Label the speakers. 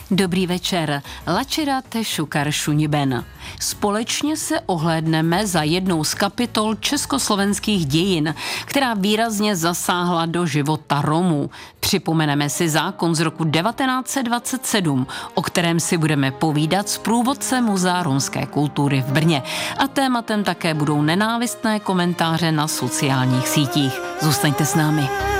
Speaker 1: Dobrý večer. Lačira Tešukar Šuniben. Společně se ohlédneme za jednou z kapitol československých dějin, která výrazně zasáhla do života Romů. Připomeneme si zákon z roku 1927, o kterém si budeme povídat s průvodcem Muzea romské kultury v Brně. A tématem také budou nenávistné komentáře na sociálních sítích. Zůstaňte s námi.